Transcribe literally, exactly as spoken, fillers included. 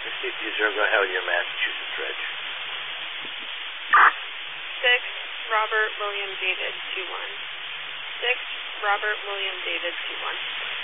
Received zero, go ahead with your Massachusetts Reg. Six, Robert William David, two one. Six, Robert William David, two one.